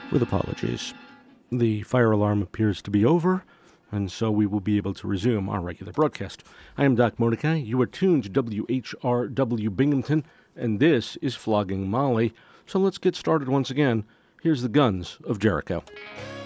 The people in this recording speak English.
with apologies. The fire alarm appears to be over, and so we will be able to resume our regular broadcast. I am Doc Mordecai. You are tuned to WHRW Binghamton, and this is Flogging Molly. So let's get started once again. Here's the Guns of Jericho.